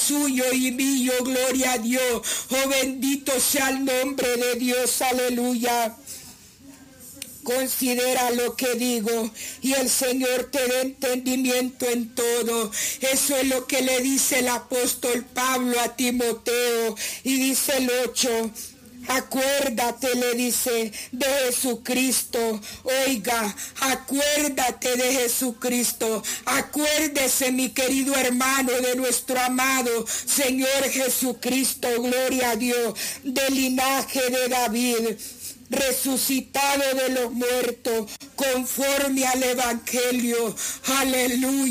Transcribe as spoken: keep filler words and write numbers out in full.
suyo y mío, gloria a Dios. Oh, bendito sea el nombre de Dios, aleluya. Considera lo que digo y el Señor te dé entendimiento en todo. Eso es lo que le dice el apóstol Pablo a Timoteo. Y dice el ocho, acuérdate, le dice, de Jesucristo. Oiga, acuérdate de Jesucristo. Acuérdese, mi querido hermano, de nuestro amado Señor Jesucristo, gloria a Dios, del linaje de David, resucitado de los muertos, conforme al Evangelio. Aleluya.